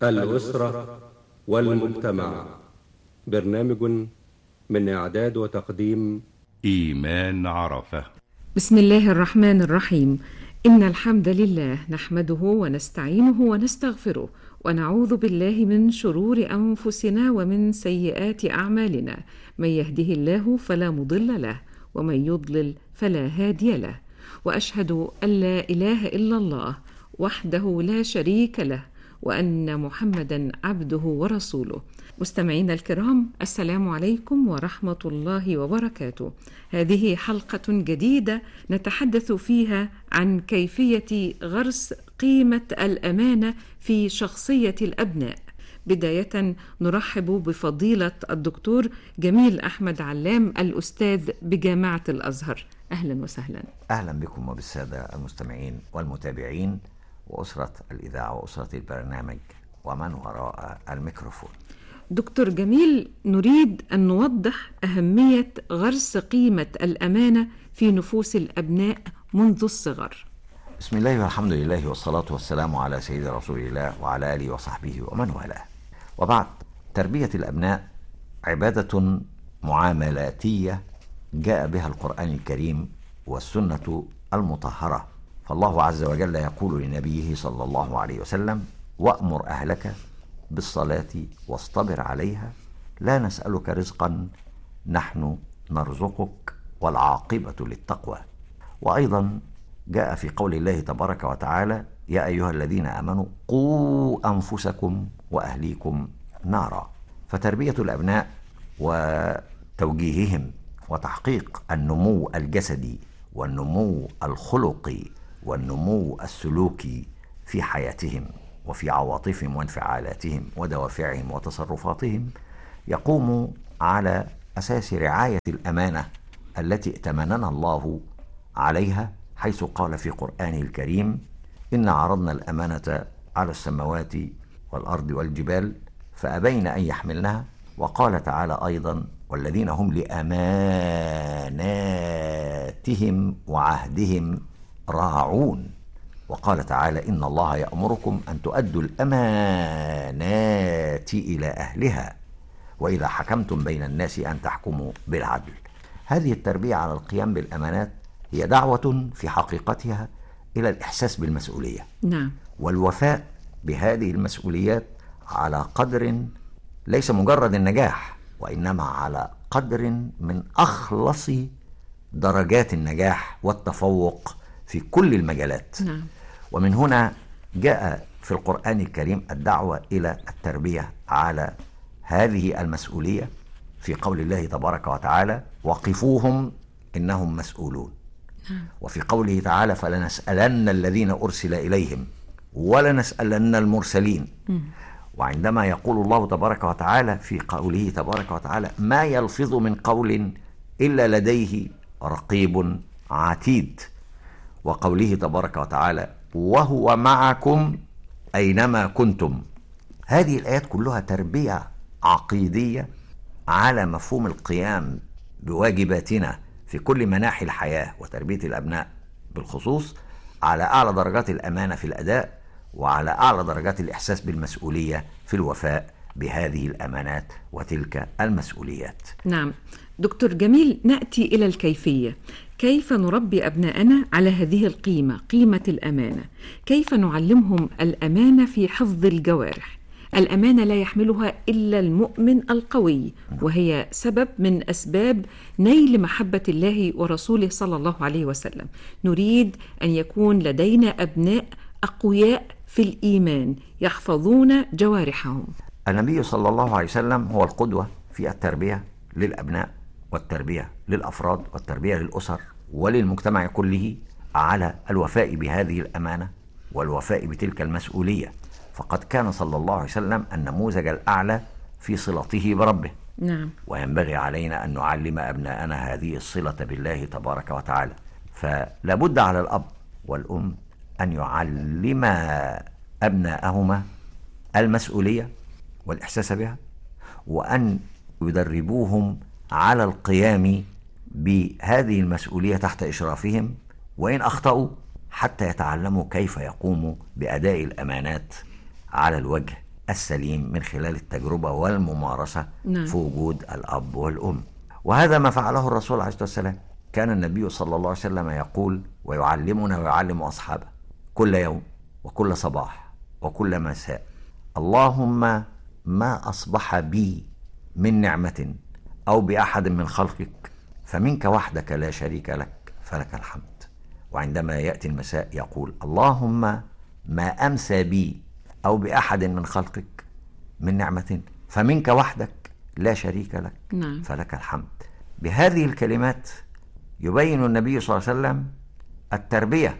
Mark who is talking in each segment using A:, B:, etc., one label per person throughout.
A: الأسرة والمجتمع. برنامج من إعداد وتقديم
B: إيمان عرفة.
C: بسم الله الرحمن الرحيم. إن الحمد لله نحمده ونستعينه ونستغفره ونعوذ بالله من شرور أنفسنا ومن سيئات أعمالنا. من يهده الله فلا مضل له ومن يضلل فلا هادي له، وأشهد أن لا إله إلا الله وحده لا شريك له، وأن محمدا عبده ورسوله. مستمعينا الكرام، السلام عليكم ورحمة الله وبركاته. هذه حلقة جديدة نتحدث فيها عن كيفية غرس قيمة الأمانة في شخصية الأبناء. بداية نرحب بفضيلة الدكتور جميل أحمد علام، الأستاذ بجامعة الأزهر. أهلا وسهلا.
D: أهلا بكم وبالسادة المستمعين والمتابعين وأسرة الإذاعة وأسرة البرنامج ومن وراء الميكروفون.
C: دكتور جميل، نريد أن نوضح أهمية غرس قيمة الأمانة في نفوس الأبناء منذ الصغر.
D: بسم الله والحمد لله والصلاة والسلام على سيد رسول الله وعلى آله وصحبه ومن والاه. وبعد، تربية الأبناء عبادة معاملاتية جاء بها القرآن الكريم والسنة المطهرة. فالله عز وجل يقول لنبيه صلى الله عليه وسلم: وأمر أهلك بالصلاة واصطبر عليها لا نسألك رزقا نحن نرزقك والعاقبة للتقوى. وأيضا جاء في قول الله تبارك وتعالى: يا أيها الذين آمنوا قوا أنفسكم وأهليكم نارا. فتربية الأبناء وتوجيههم وتحقيق النمو الجسدي والنمو الخلقي والنمو السلوكي في حياتهم وفي عواطفهم وانفعالاتهم ودوافعهم وتصرفاتهم يقوم على أساس رعاية الأمانة التي ائتمننا الله عليها، حيث قال في قرآنه الكريم: إنا عرضنا الأمانة على السماوات والأرض والجبال فأبين أن يحملنها. وقال تعالى أيضا: والذين هم لأماناتهم وعهدهم راعون. وقال تعالى: إن الله يأمركم أن تؤدوا الأمانات إلى أهلها وإذا حكمتم بين الناس أن تحكموا بالعدل. هذه التربية على القيام بالأمانات هي دعوة في حقيقتها إلى الإحساس بالمسؤولية، والوفاء بهذه المسؤوليات على قدر ليس مجرد النجاح، وإنما على قدر من أخلص درجات النجاح والتفوق في كل المجالات. ومن هنا جاء في القرآن الكريم الدعوة إلى التربية على هذه المسؤولية في قول الله تبارك وتعالى: وقفوهم إنهم مسؤولون. وفي قوله تعالى: فلنسألن الذين أرسل إليهم ولنسألن المرسلين. وعندما يقول الله تبارك وتعالى في قوله تبارك وتعالى: ما يلفظ من قول إلا لديه رقيب عتيد. وقوله تبارك وتعالى: وهو معكم أينما كنتم. هذه الآيات كلها تربية عقيدية على مفهوم القيام بواجباتنا في كل مناحي الحياة، وتربية الأبناء بالخصوص على أعلى درجات الأمانة في الأداء وعلى أعلى درجات الإحساس بالمسؤولية في الوفاء بهذه الأمانات وتلك المسؤوليات.
C: نعم دكتور جميل، نأتي إلى الكيفية. كيف نربي أبناءنا على هذه القيمة، قيمة الأمانة؟ كيف نعلمهم الأمانة في حفظ الجوارح؟ الأمانة لا يحملها إلا المؤمن القوي، وهي سبب من أسباب نيل محبة الله ورسوله صلى الله عليه وسلم. نريد أن يكون لدينا أبناء أقوياء في الإيمان يحفظون جوارحهم.
D: النبي صلى الله عليه وسلم هو القدوة في التربية للأبناء والتربية للأفراد والتربية للأسر وللمجتمع كله على الوفاء بهذه الأمانة والوفاء بتلك المسؤولية. فقد كان صلى الله عليه وسلم النموذج الأعلى في صلته بربه. وينبغي علينا أن نعلم أبناءنا هذه الصلة بالله تبارك وتعالى. فلا بد على الأب والأم أن يعلما أبناءهما المسؤولية والإحساس بها، وأن يدربوهم على القيام بهذه المسؤولية تحت إشرافهم، وإن أخطأوا حتى يتعلموا كيف يقوموا بأداء الأمانات على الوجه السليم من خلال التجربة والممارسة
C: نعم.
D: في وجود الأب والأم. وهذا ما فعله الرسول عليه الصلاة والسلام. كان النبي صلى الله عليه وسلم يقول ويعلمنا ويعلم أصحابه كل يوم وكل صباح وكل مساء: اللهم ما أصبح بي من نعمة أو بأحد من خلقك فمنك وحدك لا شريك لك فلك الحمد. وعندما يأتي المساء يقول: اللهم ما أمسى بي أو بأحد من خلقك من نعمة فمنك وحدك لا شريك لك
C: نعم.
D: فلك الحمد. بهذه الكلمات يبين النبي صلى الله عليه وسلم التربية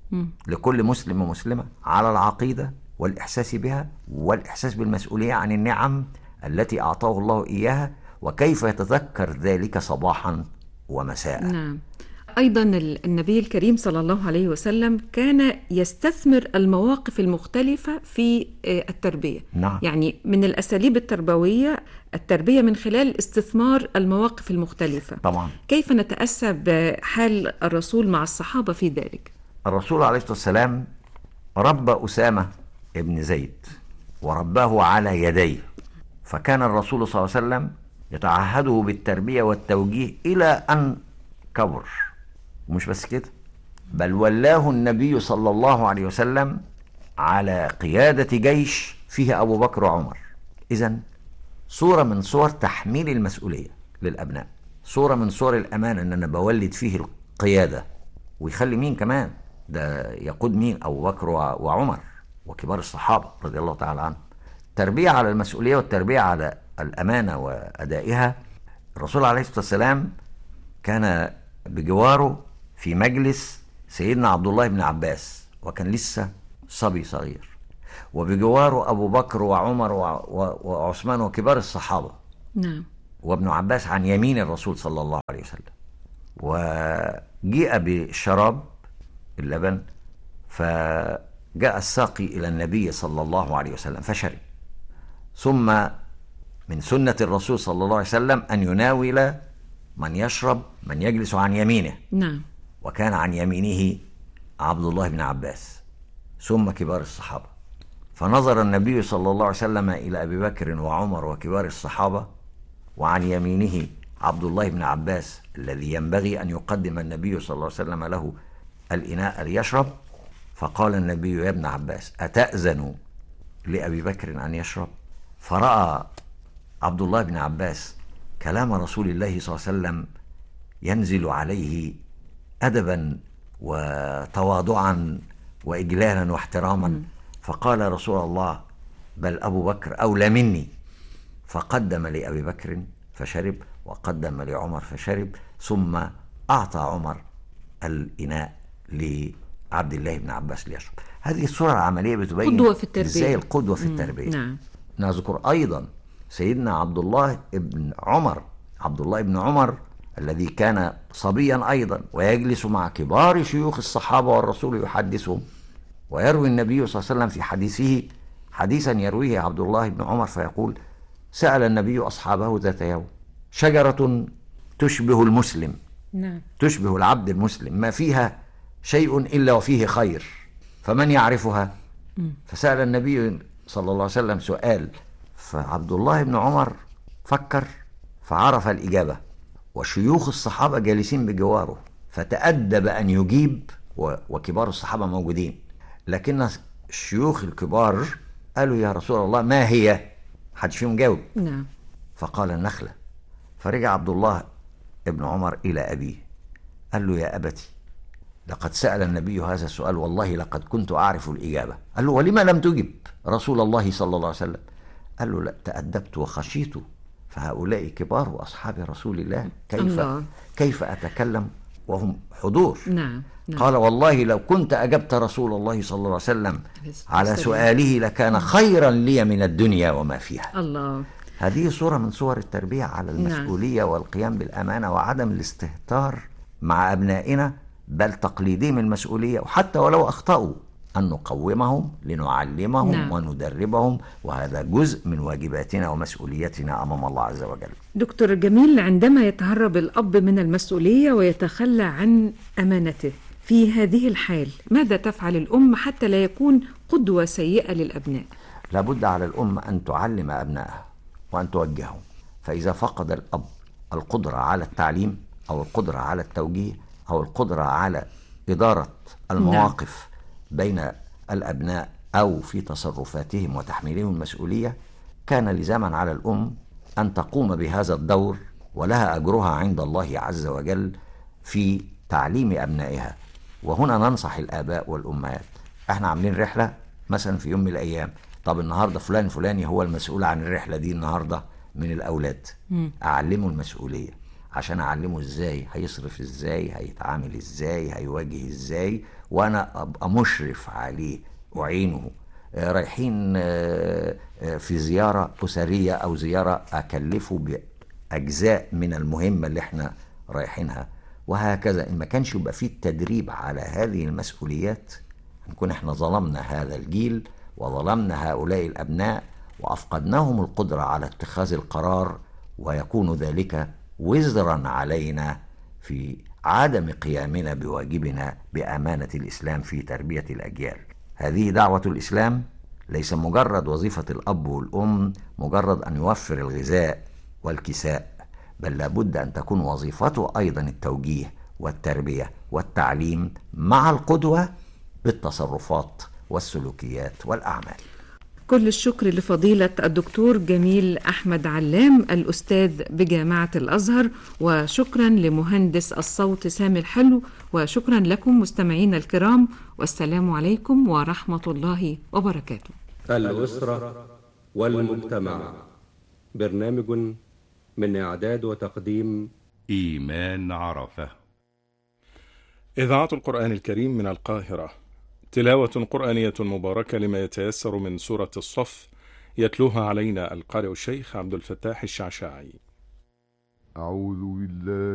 D: لكل مسلم ومسلمة على العقيدة والإحساس بها والإحساس بالمسؤولية عن النعم التي أعطاه الله إياها، وكيف يتذكر ذلك صباحا ومساء.
C: نعم. أيضا النبي الكريم صلى الله عليه وسلم كان يستثمر المواقف المختلفة في التربية.
D: نعم.
C: يعني من الأساليب التربوية التربية من خلال استثمار المواقف المختلفة.
D: طبعا.
C: كيف نتأسى بحال الرسول مع الصحابة في ذلك؟
D: الرسول عليه الصلاة والسلام ربى أسامة ابن زيد ورباه على يديه، فكان الرسول صلى الله عليه وسلم يتعهده بالتربية والتوجيه إلى أن كبر. ومش بس كده، بل ولاه النبي صلى الله عليه وسلم على قيادة جيش فيه أبو بكر وعمر. إذن صورة من صور تحميل المسؤولية للأبناء، صورة من صور الأمانة أن أنا بولد فيه القيادة. ويخلي مين كمان ده يقود مين؟ أبو بكر وعمر وكبار الصحابة رضي الله تعالى عنهم. التربية على المسؤولية والتربية على الأمانة وأدائها. الرسول عليه الصلاة والسلام كان بجواره في مجلس سيدنا عبد الله بن عباس وكان لسه صبي صغير، وبجواره أبو بكر وعمر وعثمان وكبار الصحابة.
C: نعم.
D: وابن عباس عن يمين الرسول صلى الله عليه وسلم. وجيء بالشراب اللبن، فجاء الساقي إلى النبي صلى الله عليه وسلم فشرب. ثم من سنة الرسول صلى الله عليه وسلم أن يناول من يشرب من يجلس عن يمينه.
C: نعم.
D: وكان عن يمينه عبد الله بن عباس ثم كبار الصحابة. فنظر النبي صلى الله عليه وسلم إلى أبي بكر وعمر وكبار الصحابة، وعن يمينه عبد الله بن عباس الذي ينبغي أن يقدم النبي صلى الله عليه وسلم له الإناء ليشرب. فقال النبي: يا ابن عباس أتأذن لأبي بكر أن يشرب؟ فرأى عبد الله بن عباس كلام رسول الله صلى الله عليه وسلم ينزل عليه أدبا وتواضعا وإجلالا واحتراما. فقال رسول الله: بل أبو بكر أولى مني. فقدم لأبي بكر فشرب، وقدم لعمر فشرب، ثم أعطى عمر الإناء لعبد الله بن عباس ليشرب. هذه الصورة العملية بتبين
C: قدوة في التربية.
D: إزاي القدوة في التربية.
C: نعم.
D: نذكر أيضا سيدنا عبد الله بن عمر الذي كان صبيا أيضا ويجلس مع كبار شيوخ الصحابة والرسول يحدثهم. ويروي النبي صلى الله عليه وسلم في حديثه حديثا يرويه عبد الله بن عمر فيقول: سأل النبي أصحابه ذات يوم: شجرة تشبه المسلم،
C: نعم.
D: تشبه العبد المسلم، ما فيها شيء إلا وفيه خير، فمن يعرفها؟ فسأل النبي صلى الله عليه وسلم سؤال، فعبد الله بن عمر فكر فعرف الإجابة، وشيوخ الصحابة جالسين بجواره، فتأدب أن يجيب، وكبار الصحابة موجودين، لكن الشيوخ الكبار قالوا: يا رسول الله ما هي؟ حدش فيهم جاوب.
C: نعم.
D: فقال: النخلة. فرجع عبد الله ابن عمر إلى أبيه قال له: يا أبتي، لقد سأل النبي هذا السؤال، والله لقد كنت أعرف الإجابة. قال له: ولما لم تجب رسول الله صلى الله عليه وسلم؟ قال له: لا، تأدبت وخشيت، فهؤلاء كبار أصحاب رسول الله، كيف أتكلم وهم حضور؟
C: نعم.
D: قال: والله لو كنت أجبت رسول الله صلى الله عليه وسلم على سؤاله لكان خيرا لي من الدنيا وما فيها.
C: الله.
D: هذه صورة من صور التربية على المسؤولية والقيام بالأمانة وعدم الاستهتار مع أبنائنا، بل تقليدهم المسؤولية، وحتى ولو أخطأوا أن نقومهم لنعلمهم وندربهم، وهذا جزء من واجباتنا ومسؤوليتنا أمام الله عز وجل.
C: دكتور جميل، عندما يتهرب الأب من المسؤولية ويتخلى عن أمانته في هذه الحال، ماذا تفعل الأم حتى لا يكون قدوة سيئة للأبناء؟
D: لابد على الأم أن تعلم أبنائها وأن توجههم. فإذا فقد الأب القدرة على التعليم أو القدرة على التوجيه أو القدرة على إدارة المواقف بين الأبناء أو في تصرفاتهم وتحميلهم المسؤولية، كان لزاما على الأم أن تقوم بهذا الدور، ولها أجرها عند الله عز وجل في تعليم أبنائها. وهنا ننصح الآباء والأمهات. احنا عاملين رحلة مثلا في يوم من الأيام، طب النهاردة فلان فلاني هو المسؤول عن الرحلة دي النهاردة من الأولاد. أعلمه المسؤولية عشان أعلمه إزاي هيصرف، إزاي هيتعامل، إزاي هيواجه، إزاي وأنا أبقى مشرف عليه أعينه. رايحين في زيارة أسرية أو زيارة، أكلفه بأجزاء من المهمة اللي احنا رايحينها، وهكذا. إن ما كانش يبقى فيه التدريب على هذه المسؤوليات، نكون احنا ظلمنا هذا الجيل وظلمنا هؤلاء الأبناء وأفقدناهم القدرة على اتخاذ القرار، ويكون ذلك وزرا علينا في عدم قيامنا بواجبنا بأمانة الإسلام في تربية الأجيال. هذه دعوة الإسلام، ليس مجرد وظيفة الأب والأم مجرد أن يوفر الغذاء والكساء، بل لابد أن تكون وظيفته أيضا التوجيه والتربية والتعليم مع القدوة بالتصرفات والسلوكيات والأعمال.
C: كل الشكر لفضيلة الدكتور جميل أحمد علام الأستاذ بجامعة الأزهر، وشكرا لمهندس الصوت سامي الحلو، وشكرا لكم مستمعين الكرام، والسلام عليكم ورحمة الله وبركاته.
A: الأسرة والمجتمع، برنامج من إعداد وتقديم
B: إيمان عرفة.
E: إذاعة القرآن الكريم من القاهرة، تلاوة قرآنية مباركة لما يتيسر من سورة الصف، يتلوها علينا القارئ الشيخ عبد الفتاح الشعشاعي.
F: أعوذ بالله